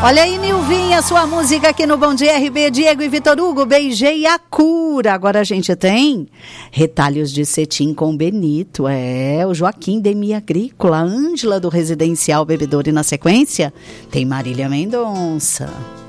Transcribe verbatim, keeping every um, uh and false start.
Olha aí, Nilvinha, sua música aqui no Bom Dia R B, Diego e Vitor Hugo, beijei a cura. Agora a gente tem retalhos de cetim com Benito, é, o Joaquim Demi Agrícola, a Ângela do Residencial Bebedouro e na sequência tem Marília Mendonça.